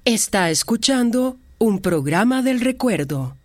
Está escuchando un programa del recuerdo.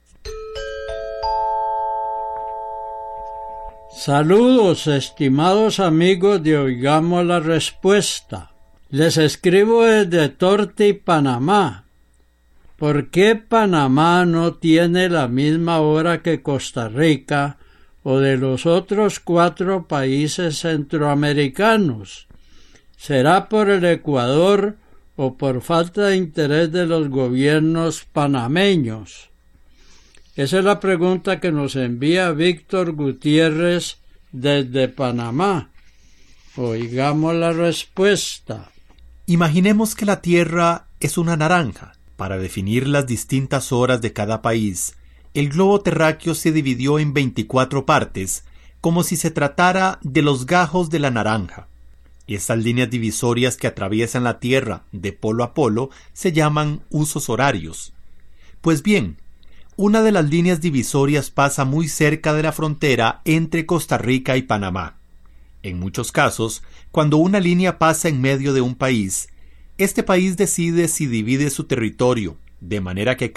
Saludos, estimados amigos de Oigamos la Respuesta. Les escribo desde Torti, Panamá. ¿Por qué Panamá no tiene la misma hora que Costa Rica o de los otros 4 países centroamericanos? ¿Será por el Ecuador o por falta de interés de los gobiernos panameños? Esa es la pregunta que nos envía Víctor Gutiérrez desde Panamá. Oigamos la respuesta. Imaginemos que la Tierra es una naranja. Para definir las distintas horas de cada país, el globo terráqueo se dividió en 24 partes, como si se tratara de los gajos de la naranja. Estas líneas divisorias que atraviesan la Tierra de polo a polo se llaman usos horarios. Pues bien, una de las líneas divisorias pasa muy cerca de la frontera entre Costa Rica y Panamá. En muchos casos, cuando una línea pasa en medio de un país, este país decide si divide su territorio, de manera que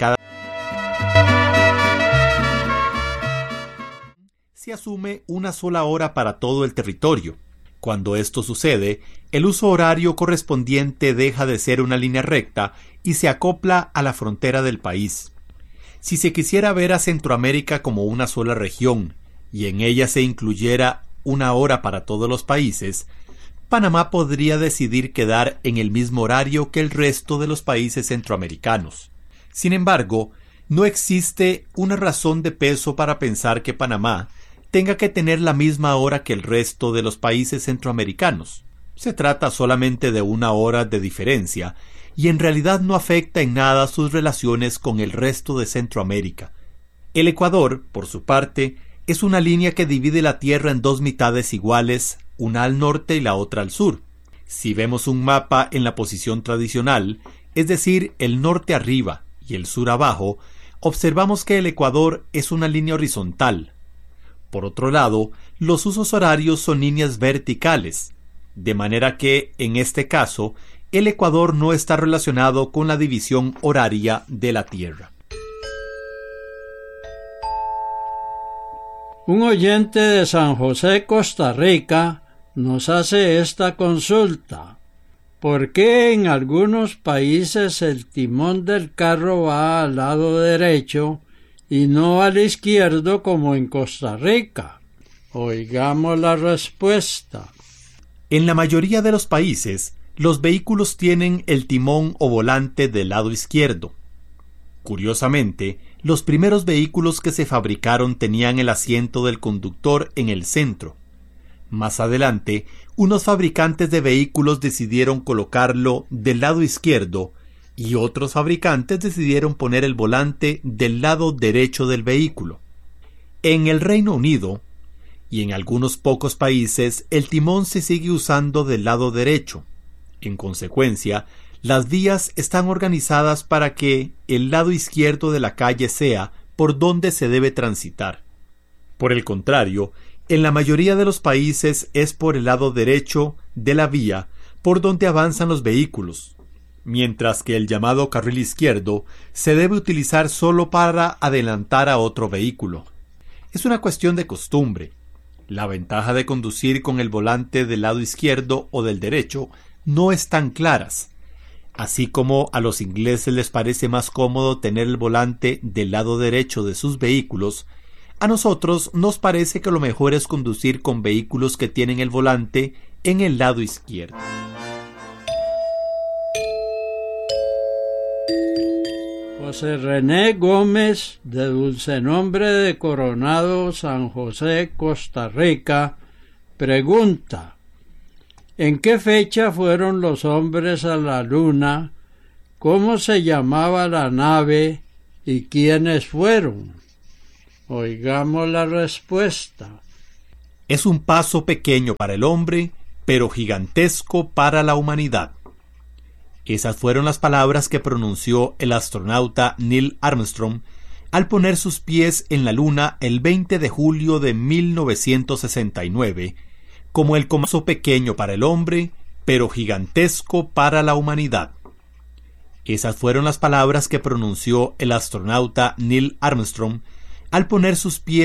se asume una sola hora para todo el territorio. Cuando esto sucede, el uso horario correspondiente deja de ser una línea recta y se acopla a la frontera del país. Si se quisiera ver a Centroamérica como una sola región y en ella se incluyera una hora para todos los países, Panamá podría decidir quedar en el mismo horario que el resto de los países centroamericanos. Sin embargo, no existe una razón de peso para pensar que Panamá tenga que tener la misma hora que el resto de los países centroamericanos. Se trata solamente de una hora de diferencia y en realidad no afecta en nada sus relaciones con el resto de Centroamérica. El Ecuador, por su parte, es una línea que divide la Tierra en 2 mitades iguales, una al norte y la otra al sur. Si vemos un mapa en la posición tradicional, es decir, el norte arriba y el sur abajo, observamos que el Ecuador es una línea horizontal. Por otro lado, los usos horarios son líneas verticales, de manera que, en este caso, el Ecuador no está relacionado con la división horaria de la Tierra. Un oyente de San José, Costa Rica, nos hace esta consulta. ¿Por qué en algunos países el timón del carro va al lado derecho y no al izquierdo como en Costa Rica? Oigamos la respuesta. En la mayoría de los países, los vehículos tienen el timón o volante del lado izquierdo. Curiosamente, los primeros vehículos que se fabricaron tenían el asiento del conductor en el centro. Más adelante, unos fabricantes de vehículos decidieron colocarlo del lado izquierdo y otros fabricantes decidieron poner el volante del lado derecho del vehículo. En el Reino Unido y en algunos pocos países, el timón se sigue usando del lado derecho. En consecuencia, las vías están organizadas para que el lado izquierdo de la calle sea por donde se debe transitar. Por el contrario, en la mayoría de los países es por el lado derecho de la vía por donde avanzan los vehículos, mientras que el llamado carril izquierdo se debe utilizar solo para adelantar a otro vehículo. Es una cuestión de costumbre. La ventaja de conducir con el volante del lado izquierdo o del derecho no están claras. Así como a los ingleses les parece más cómodo tener el volante del lado derecho de sus vehículos, a nosotros nos parece que lo mejor es conducir con vehículos que tienen el volante en el lado izquierdo. José René Gómez, de Dulcenombre de Coronado, San José, Costa Rica, pregunta: ¿en qué fecha fueron los hombres a la luna? ¿Cómo se llamaba la nave? ¿Y quiénes fueron? Oigamos la respuesta. Es un paso pequeño para el hombre, pero gigantesco para la humanidad. Esas fueron las palabras que pronunció el astronauta Neil Armstrong al poner sus pies en la Luna el 20 de julio de 1969, como el paso pequeño para el hombre, pero gigantesco para la humanidad. Esas fueron las palabras que pronunció el astronauta Neil Armstrong al poner sus pies